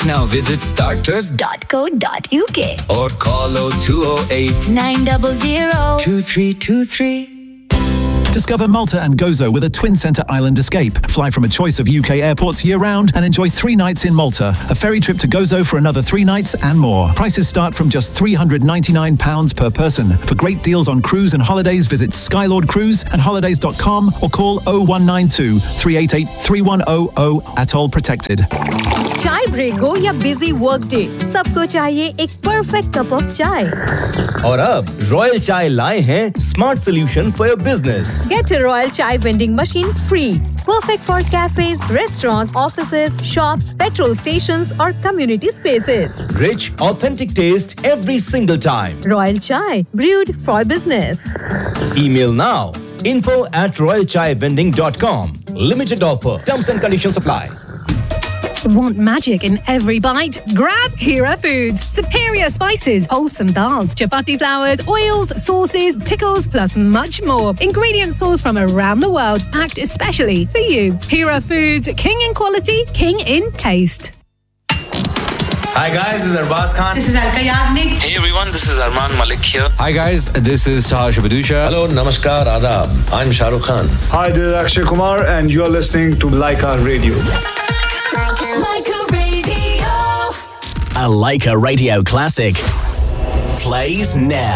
Now visit starters.co.uk or call 0208 900 2323. Discover Malta and Gozo with a twin-centre island escape. Fly from a choice of UK airports year-round and enjoy 3 nights in Malta. A ferry trip to Gozo for another 3 nights and more. Prices start from just £399 per person. For great deals on cruise and holidays, visit Skylord Cruise and holidays.com or call 0192 388 3100. Atoll protected. चाय break हो या busy work day, सबको चाहिए एक perfect cup of चाय। और अब royal चाय लाए हैं smart solution for your business. Get a Royal Chai vending machine free. Perfect for cafes, restaurants, offices, shops, petrol stations or community spaces. Rich, authentic taste every single time. Royal Chai, brewed for business. Email now info@royalchaivending.com. Limited offer. Terms and conditions apply. Want magic in every bite? Grab Hira Foods. Superior spices, wholesome dals, chapati flours, oils, sauces, pickles, plus much more. Ingredient sourced from around the world, packed especially for you. Hira Foods, king in quality, king in taste. Hi guys, this is Arbaz Khan. This is Alka Yagnik. Hey everyone, this is Arman Malik here. Hi guys, this is Taha Shabadusha. Hello, namaskar, adab. I'm Shah Rukh Khan. Hi, this is Akshay Kumar and you're listening to Laika Radio. Laika Radio. A Laika Radio classic plays now.